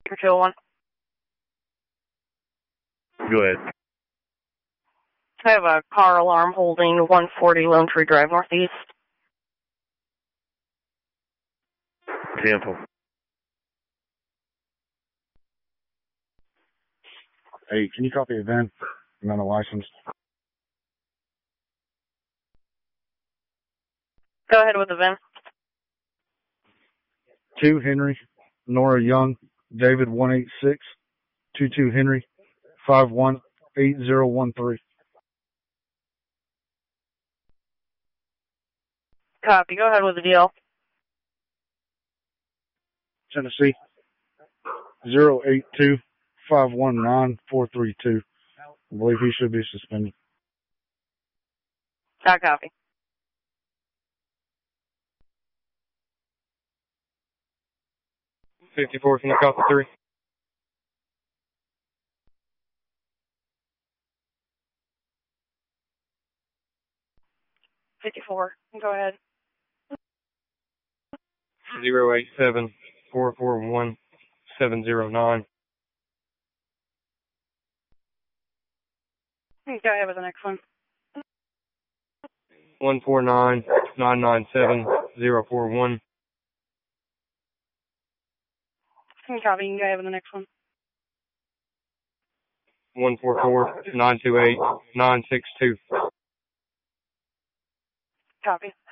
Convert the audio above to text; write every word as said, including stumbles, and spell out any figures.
two oh one. Go ahead. I have a car alarm holding one forty Lone Tree Drive Northeast. Temple. Hey, can you copy a van? I'm not licensed. Go ahead with the V I N. Two Henry, Nora Young, David one eight six, two two Henry, five one eight zero one three. Copy. Go ahead with the D L. Tennessee, zero eight two five one nine four three two. I believe he should be suspended. Not copy. fifty-four from the copy three. fifty-four. Go ahead. zero eight seven four four one seven zero nine. Go ahead with the next one. one four nine nine nine seven zero four one. Copy. You can go ahead with the next one. one four four nine two eight nine six two. Copy.